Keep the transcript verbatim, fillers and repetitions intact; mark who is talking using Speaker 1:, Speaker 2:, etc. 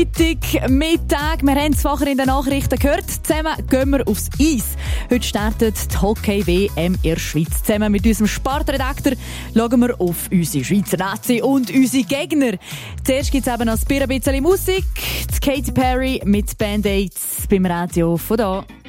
Speaker 1: Mittag, wir haben es vorher in den Nachrichten gehört. Zusammen gehen wir aufs Eis. Heute startet die Hockey-W M in der Schweiz. Zusammen mit unserem Sportredakteur schauen wir auf unsere Schweizer Nazi und unsere Gegner. Zuerst gibt es eben noch ein bisschen Musik. Die Katy Perry mit Band-Aids beim Radio von da.